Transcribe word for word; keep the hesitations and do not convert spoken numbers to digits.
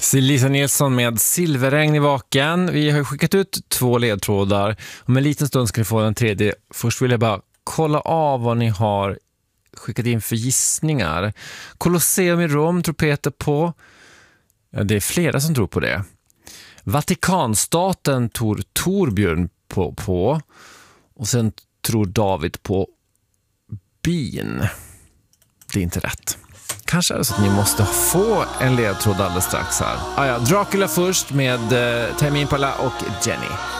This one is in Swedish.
Lisa Nilsson med Silverregn i vaken. Vi har skickat ut två ledtrådar. Om en liten stund ska ni få den tredje. Först vill jag bara kolla av vad ni har skickat in för gissningar. Colosseum i Rom tror Peter på. Ja, det är flera som tror på det. Vatikanstaten tror Torbjörn på, på. Och sen tror David på bin. Det är inte rätt. Kanske är det så att ni måste få en ledtråd alldeles strax här. Ah ja, Dracula först med eh, Tame Impala och Jenny.